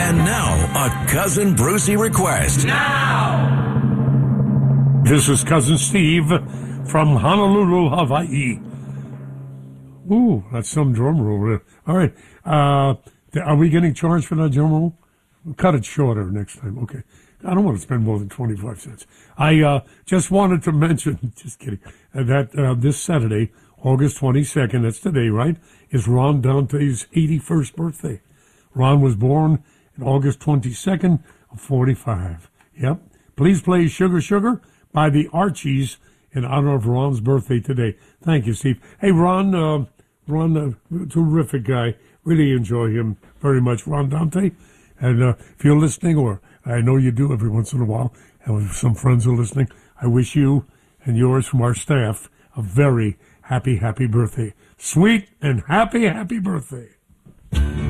And now, a Cousin Brucey request. This is Cousin Steve from Honolulu, Hawaii. Ooh, that's some drum roll. All right. Are we getting charged for that drum roll? We'll cut it shorter next time. Okay. I don't want to spend more than 25 cents. I just wanted to mention, just kidding, that this Saturday, August 22nd, that's today, right, is Ron Dante's 81st birthday. Ron was born on August 22nd of 45. Yep. Please play Sugar Sugar by the Archies in honor of Ron's birthday today. Thank you, Steve. Hey, Ron, terrific guy. Really enjoy him very much, Ron Dante. And if you're listening, or I know you do every once in a while, and some friends are listening, I wish you and yours from our staff a very happy, happy birthday. Sweet and happy, happy birthday.